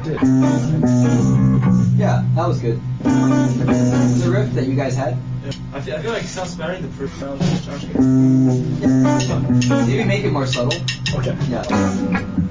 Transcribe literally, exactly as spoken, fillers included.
it did. Yeah, that was good. The riff that you guys had. Yeah. I feel, I feel like South Sparing the proof sounds Josh. Maybe make it more subtle. Okay. Yeah.